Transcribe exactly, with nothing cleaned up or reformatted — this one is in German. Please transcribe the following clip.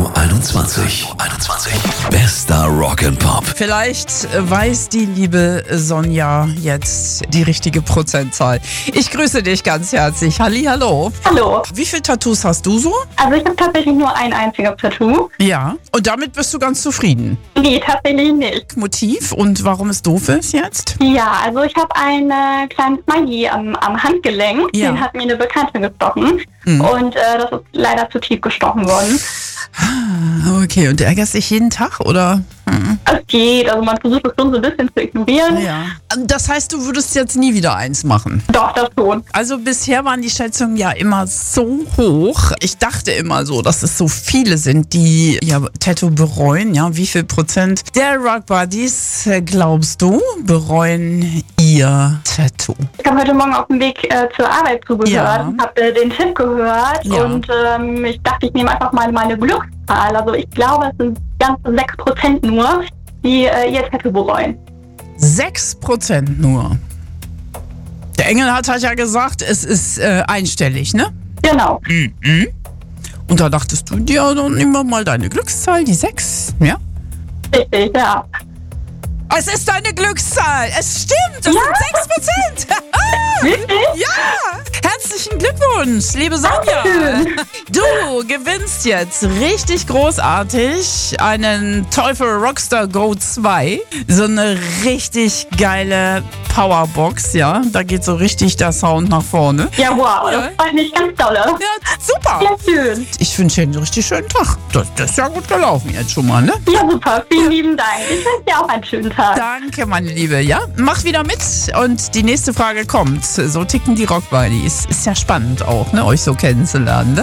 einundzwanzig. einundzwanzig. Bester Rock'n'Pop. Vielleicht weiß die liebe Sonja jetzt die richtige Prozentzahl. Ich grüße dich ganz herzlich. Hallihallo. Hallo. Wie viele Tattoos hast du so? Also ich habe tatsächlich nur ein einziges Tattoo. Ja. Und damit bist du ganz zufrieden? Nee, tatsächlich nicht. Motiv und warum es doof ist jetzt? Ja, also ich habe ein äh, kleines Smiley am, am Handgelenk. Ja. Den hat mir eine Bekannte gestochen. Mhm. Und äh, das ist leider zu tief gestochen worden. Okay, und du ärgerst dich jeden Tag, oder? Mhm. Es geht, also man versucht es schon so ein bisschen zu ignorieren. Ja. Das heißt, du würdest jetzt nie wieder eins machen? Doch, das schon. Also bisher waren die Schätzungen ja immer so hoch. Ich dachte immer so, dass es so viele sind, die ja Tattoo bereuen. Ja, wie viel Prozent der Rock Buddies, äh, glaubst du, bereuen ihr Tattoo? Ich habe heute Morgen auf dem Weg äh, zur Arbeit zugehört, Ja. habe äh, den Tipp gehört Ja. und ähm, ich dachte, ich nehme einfach mal meine Glückszahl. Also ich glaube, es sind ganze sechs Prozent nur, die äh, ihr Tattoo bereuen. Sechs Prozent nur. Der Engelhardt hat ja gesagt, es ist äh, einstellig, ne? Genau. Mhm. Und da dachtest du dir, dann nehmen wir mal deine Glückszahl, die sechs, ja? Richtig, ja. Es ist deine Glückszahl. Es stimmt. Es Ja. sind sechs Prozent. Wirklich? Ja. Herzlichen Glückwunsch, liebe Sonja. Dankeschön. Du gewinnst jetzt richtig großartig einen Teufel Rockstar Go zwei. So eine richtig geile Powerbox, ja. Da geht so richtig der Sound nach vorne. Ja, wow, Ja. das freut mich ganz dolle. Ja, super. Ja, schön. Ich wünsche dir einen richtig schönen Tag. Das, das ist ja gut gelaufen jetzt schon mal, ne? Ja, super. Vielen lieben Dank. Ich wünsche dir auch einen schönen Tag. Danke, meine Liebe. Ja, mach wieder mit und die nächste Frage kommt. So ticken die Rock Buddies. Ist ja spannend auch, ne, euch so kennenzulernen, ne?